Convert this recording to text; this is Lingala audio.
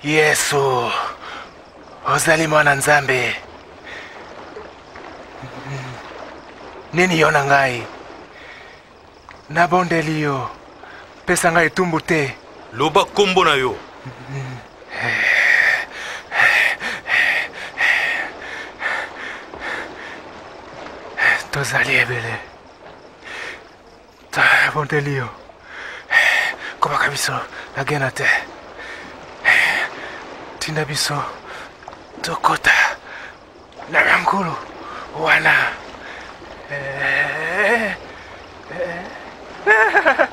Yesu, ozali mwana Nzambe. Nini yona ngai? Nabondeli yo, pesa ngai etumbu te. Loba kombo na yo. Tozali ebele. Nabondeli yo. Komaka biso, nagena te. Tinda biso, tokota. Nabangulu, wana.